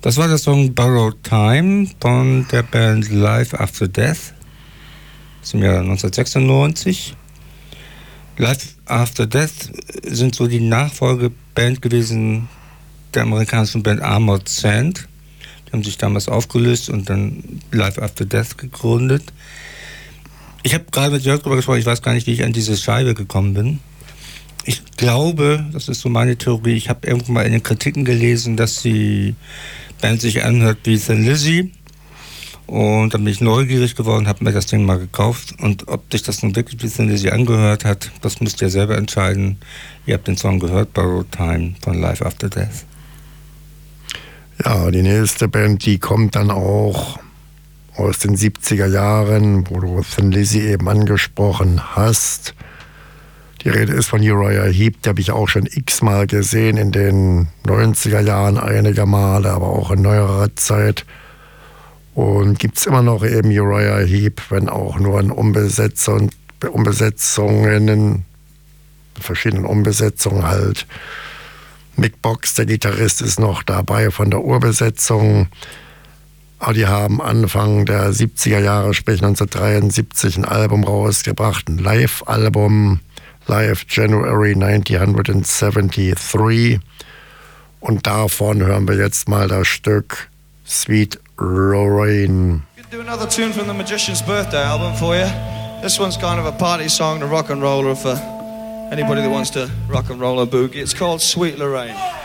Das war der Song Borrowed Time von der Band Life After Death aus dem Jahr 1996. Life After Death sind so die Nachfolgeband gewesen der amerikanischen Band Armored Saint. Die haben sich damals aufgelöst und dann Life After Death gegründet. Ich habe gerade mit Jörg darüber gesprochen, ich weiß gar nicht, wie ich an diese Scheibe gekommen bin. Ich glaube, das ist so meine Theorie, ich habe irgendwo mal in den Kritiken gelesen, dass die Band sich anhört wie Thin Lizzy. Und dann bin ich neugierig geworden, habe mir das Ding mal gekauft. Und ob sich das nun wirklich wie Thin Lizzy angehört hat, das müsst ihr selber entscheiden. Ihr habt den Song gehört, Borrowed Time von Life After Death. Ja, die nächste Band, die kommt dann auch aus den 70er Jahren, wo du Thin Lizzy eben angesprochen hast. Die Rede ist von Uriah Heep, die habe ich auch schon x-mal gesehen, in den 90er Jahren einige Male, aber auch in neuerer Zeit. Und gibt es immer noch eben Uriah Heep, wenn auch nur in verschiedenen Umbesetzungen halt. Mick Box, der Gitarrist, ist noch dabei von der Urbesetzung. Aber die haben Anfang der 70er Jahre, sprich 1973, ein Album rausgebracht, ein Live-Album, Live January 1973. Und davon hören wir jetzt mal das Stück Sweet Lorraine. I'm gonna do another tune from the Magician's Birthday album for you. This one's kind of a party song, the rock and roller for anybody that wants to rock and roll a boogie. It's called Sweet Lorraine.